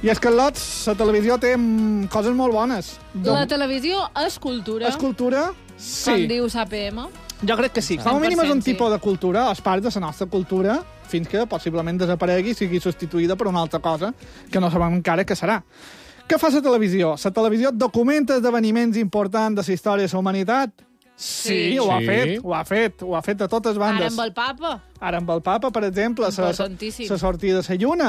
I és que, Lots, la televisió té coses molt bones. La televisió és cultura. És cultura? Sí. Com diu l'APM. Jo crec que sí. Com a mínim és un tipus de cultura, és part de la nostra cultura, fins que possiblement desaparegui i sigui substituïda per una altra cosa que no sabem encara què serà. Què fa la televisió? La televisió documenta esdeveniments importants de la història de la humanitat? Sí, ho ha fet de totes bandes. Ara amb el papa. Ara amb el papa, per exemple, Importantíssim. la sortida de la lluna,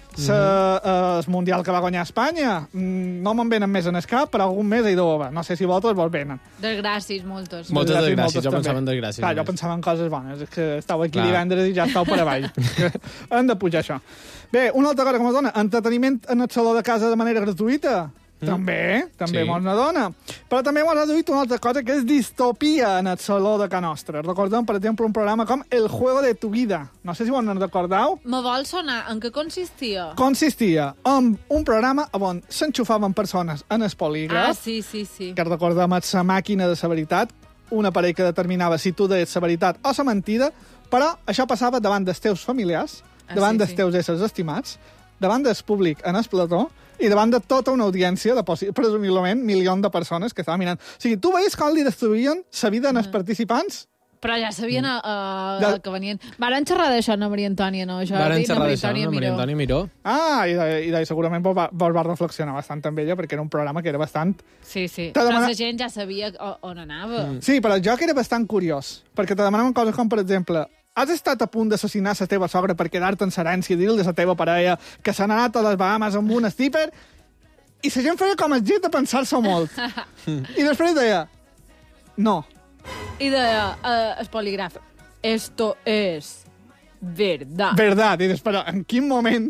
el Mundial que va guanyar Espanya. No me'n venen més en el cap, però algun més hi deu haver. No sé si vosaltres vos venen. Desgràcies, moltes. Moltes desgràcies, jo també. pensava en desgràcies. Clar, jo pensava en coses bones. És que estava aquí divendres i ja estava per avall. Hem de pujar això. Bé, una altra cosa que m'ho dona, entreteniment en el saló de casa de manera gratuïta. També Sí. mos n'adona. Però també m'ho ha deduït una altra cosa, que és distopia en el saló de Ca Nostra. Recordem, per exemple, un programa com El juego de tu vida. No sé si ho en recordeu. Me vol sonar en què consistia? Consistia en un programa on s'enxufaven persones en el polígraf, Sí. que recordem és la màquina de la veritat, un aparell que determinava si tu deies la veritat o la mentida, però això passava davant dels teus familiars, davant dels teus éssers estimats, davant del públic en el plató i davant de tota una audiència de, presumiblement, milions de persones que estaven mirant. O sigui, tu veies com li destruïen la vida als participants? Però ja sabien que venien. Varen xerrar d'això, no, Maria Antònia, no? Varen xerrar d'això, no, Maria Antònia Miró. I segurament vos va reflexionar bastant amb ella, perquè era un programa que era bastant... Sí. Però la gent ja sabia on anava. Sí, però jo que era bastant curiós, perquè te demanaven coses com, per exemple, has estat a punt d'assassinar la teva sogra per quedar-te en herència i dir-li a la teva parella que s'ha anat a les Bahamas amb un stripper? I la gent feia com el gest de pensar-s'ho molt. I després deia, no. I deia, el polígraf, esto es verdad. Verdad. I després, en quin moment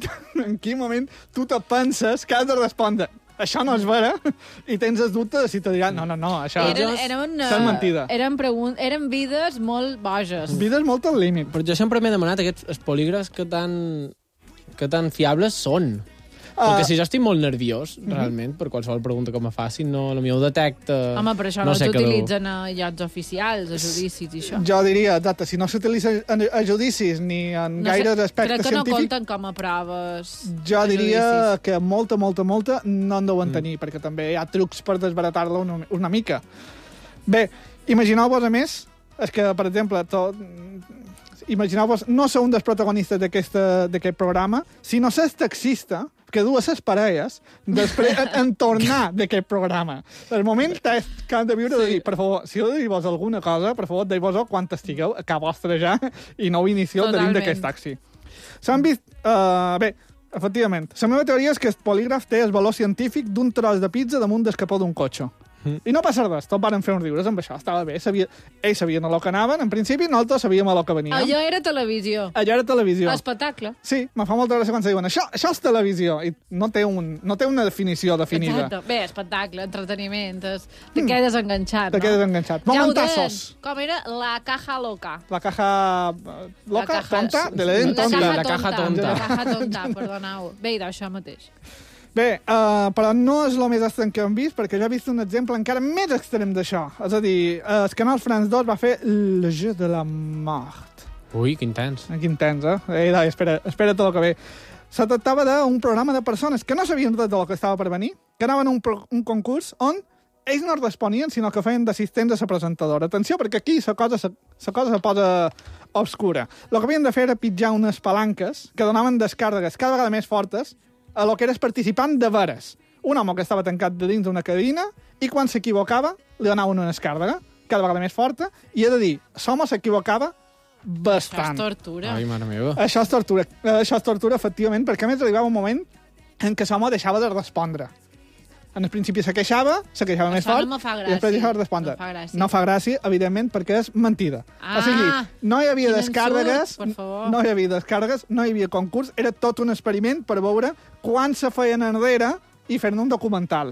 tu te penses que has de respondre això no és vera, i tens el dubte de si te diran, no, això és mentida. Eren vides molt boges. Vides molt al límit. Però jo sempre m'he demanat aquests polígrafs que tan fiables són. Perquè si jo estic molt nerviós, realment, per qualsevol pregunta que me facin, no, potser ho detecta... Home, però això no s'utilitzen a llocs oficials, a judicis i això. Jo diria, exacte, si no s'utilitza a judicis ni en gaires aspectes científics... Crec que no compten com a proves. Jo diria que molta no en deuen tenir, perquè també hi ha trucs per desbaratar-la una mica. Bé, imagineu-vos, a més, és que, per exemple, imagineu-vos, no ser un dels protagonistes d'aquest programa, sinó ser taxista, que dues les parelles després en tornar d'aquest programa. El moment que han de viure de dir, per favor, si heu de dir-vos alguna cosa, per favor, deiu-vos quan estigueu a casa vostra ja i no ho inicieu de dins d'aquest taxi. S'han vist... Bé, efectivament, la meva teoria és que el polígraf té el valor científic d'un tros de pizza damunt del capó d'un cotxe. I no passa res, tots varen fer uns riures amb això, estava bé. Ells sabien a lo que anaven, en principi, nosaltres sabíem a lo que veníem. Allò era televisió. Espectacle. Sí, me fa molta gràcia quan se diuen això és televisió, i no té una definició definida. Exacte. Bé, espectacle, entreteniment, te quedes enganxat, no? Te quedes enganxat. Momentazos. Com era? La caja loca. La caja loca? Tonta? De l'Eden tonta. La caja tonta, perdoneu. Bé, d'això mateix. Bé, però no és el més estrany que hem vist, perquè jo he vist un exemple encara més extrem d'això. És a dir, el canal France 2 va fer Le Jeu de la Mort. Ui, que intens. Que intens, espera tot el que ve. Se tractava d'un programa de persones que no sabien res del que estava per venir, que anaven a un concurs on ells no responien, sinó que feien d'assistents a la presentadora. Atenció, perquè aquí la cosa se posa obscura. El que havien de fer era pitjar unes palanques que donaven descàrregues cada vegada més fortes a lo que eres participant de veres. Un home que estava tancat de dins d'una cabina i quan s'equivocava li donaven una descàrrega cada vegada més forta i he de dir, l'home s'equivocava bastant. Això és tortura. Ai, mare meva. Això és tortura, efectivament, perquè a més arribava un moment en què l'home deixava de respondre. En el principi se queixava més fort, i després deixava de respondre. No fa gràcia, evidentment, perquè és mentida. O sigui, no hi havia descàrregues, no hi havia concurs, era tot un experiment per veure quan se feien enrere i fer-ne un documental.